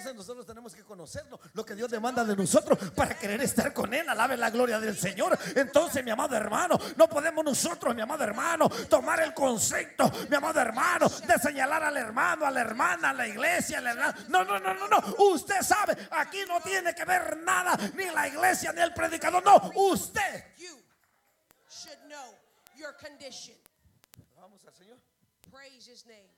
Entonces nosotros tenemos que conocerlo, lo que Dios demanda de nosotros para querer estar con Él. Alabe la gloria del Señor. Entonces, mi amado hermano, no podemos nosotros, mi amado hermano, tomar el concepto, mi amado hermano, de señalar al hermano, a la hermana, a la iglesia, a la hermana. No. Usted sabe, aquí no tiene que ver nada, ni la iglesia, ni el predicador. No, usted. You should know your condition. Vamos al Señor. Praise His name.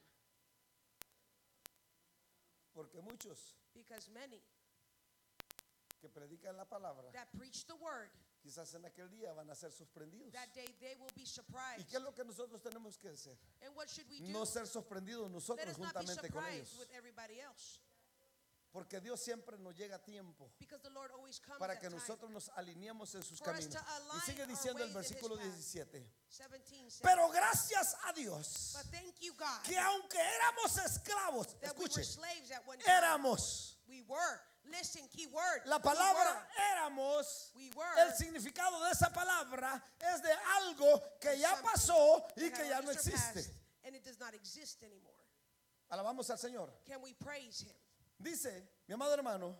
Porque muchos Because many que predican la palabra, that preach the word, quizás en aquel día van a ser sorprendidos. that day they will be ¿Y surprised. qué es lo que nosotros tenemos que hacer? And what should we do? No ser sorprendidos Let nosotros us not be juntamente con surprised ellos. with everybody else. Porque Dios siempre nos llega a tiempo Because the Lord always comes para at que time. nosotros nos alineemos en sus For us caminos. to Y align sigue our diciendo el ways in versículo His path. 17. 17 says, Pero gracias a Dios but thank you, God, que aunque éramos esclavos, that we were escuche, slaves at one time. éramos. We were. Listen, key word. La We palabra éramos, We were. el significado de esa palabra es de algo que ya pasó y que ya no existe. And it does not exist anymore. Alabamos al Señor. Can we praise Him? Dice, mi amado hermano,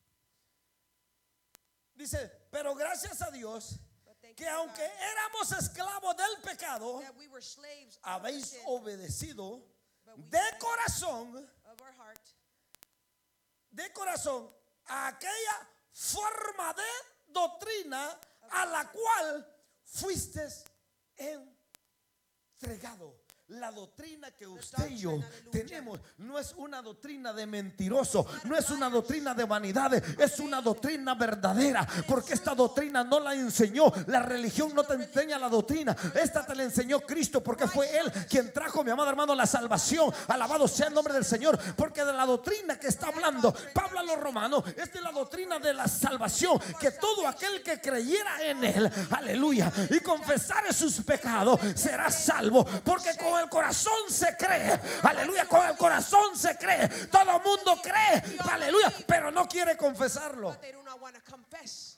dice, pero gracias a Dios But thank que you, aunque God, éramos esclavos del pecado, that we were slaves of habéis sin, obedecido but we de obeyed corazón, of our heart a aquella forma de doctrina a la cual fuiste entregado. La doctrina que usted y yo tenemos no es una doctrina de mentiroso, no es una doctrina de vanidades, es una doctrina verdadera, porque esta doctrina no la enseñó la religión, no te enseña la doctrina, esta te la enseñó Cristo, porque fue Él quien trajo, mi amado hermano, la salvación. Alabado sea el nombre del Señor, porque de la doctrina que está hablando Pablo a los romanos es de la doctrina de la salvación, que todo aquel que creyera en Él, aleluya, y confesare sus pecados será salvo, porque con el corazón se cree, aleluya, con el corazón se cree, todo el mundo cree, aleluya, pero no quiere confesarlo. but they do not want to confess.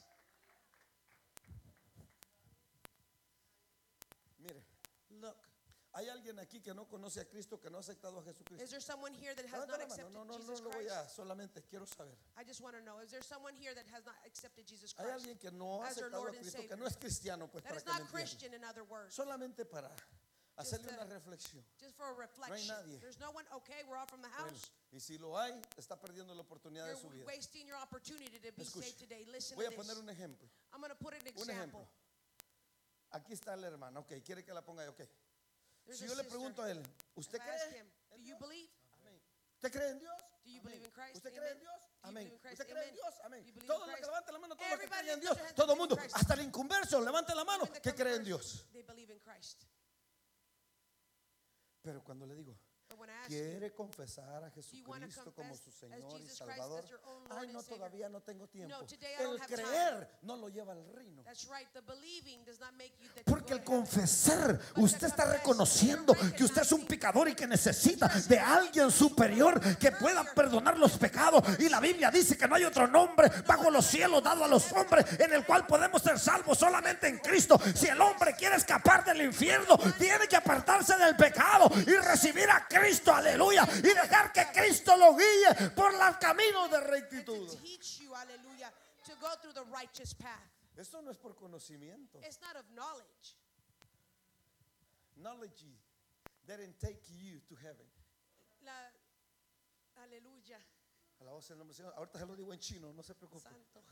Mire, Look, hay alguien aquí que no conoce a Cristo, que no ha aceptado a Jesucristo. is there someone here that has Levanta not la mano. accepted No Jesus lo voy Christ? a, solamente quiero saber. I just want to know, is there someone here that has not accepted Jesus Hay Christ alguien que no ha as their aceptado a Lord and Cristo, que Savior? no es cristiano, pues, That para is que me not entiendan. Christian, in other words. Solamente para hacerle to- una reflexión. Just for a reflection. nadie. There's no one. Okay, we're all from the Bueno, house. y si lo hay, está perdiendo la oportunidad de su You're vida. wasting your opportunity to be Escuche, saved today. Listen voy to a poner this. un ejemplo. I'm going to put an Un ejemplo. example. Aquí está la hermana, ok, quiere que la ponga ahí, ok. There's Si a yo le sister. pregunto a él, If ¿usted I ask cree? him, do you believe? ¿Usted cree en Dios? Do you Amén. believe in Christ? ¿Usted Amen. cree en Dios? Do you Amén. believe in Christ? ¿Usted cree en Amen. Dios? Amén. Do you believe in Todos los que Christ? levanten la mano, todos los que Everybody creen en lift Dios, your hands todo el and mundo, believe in Christ. hasta el inconverso, levante la mano When they que come to cree en Christ, Dios. they believe in Christ. Pero cuando le digo, But when I ask you, ¿quiere confesar a do you want to Jesucristo como confess su as Señor y Jesus Christ Salvador? as your own Lord Ay, and no, Savior? todavía no tengo tiempo. No, today I El don't have time. creer no lo lleva al reino. That's right. The believing does not make you that you Porque go el to heaven. confesar, usted está reconociendo que usted es un pecador y que necesita de alguien superior que pueda perdonar los pecados. Y la Biblia dice que no hay otro nombre bajo los cielos dado a los hombres en el cual podemos ser salvos solamente en Cristo. Si el hombre quiere escapar del infierno, tiene que apartarse del pecado y recibir a Cristo, aleluya, y dejar que Cristo lo guíe por los caminos de And rectitud. to teach you, hallelujah, to go through the righteous path. Esto no es por conocimiento. It's not of knowledge. Knowledge didn't take you to heaven. Aleluya, Alabado sea el nombre del Señor. Ahorita se lo digo en chino, no se preocupe. santo.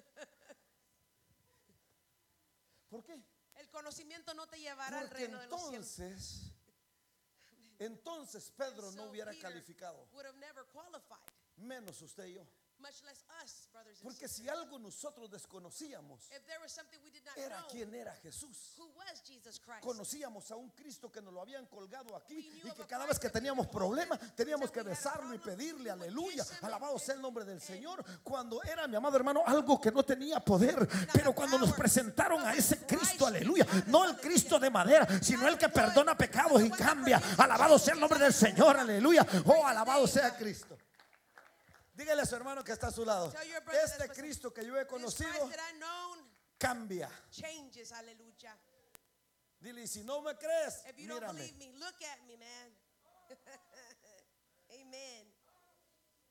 ¿Por qué? El conocimiento no te llevará al Porque reino de los cielos. entonces Pedro no So hubiera Peter calificado, would have never qualified, menos usted y yo. much less us, brothers and Porque sisters. si algo nosotros desconocíamos, If there was something we did not era know, quién era Jesús. who was Jesus Christ? Conocíamos a un Cristo que nos lo habían colgado aquí We knew y of que a cada Christ vez que that teníamos we problemas teníamos que we had a besarlo y problem, pedirle we would aleluya, kiss him alabado sea el and- nombre del Señor, cuando era, mi amado hermano, algo que no tenía poder. Pero cuando nos presentaron a ese Cristo, aleluya, no el Cristo de madera, sino el que perdona pecados y cambia, alabado sea el nombre del Señor, aleluya, oh, alabado sea Cristo. Dígale a su hermano que está a su lado, Tell your brother este that's Cristo que yo he This conocido Christ that I known cambia. changes, hallelujah. Dile, y si no me crees, If you don't mírame. believe me, look at me, man. Amen.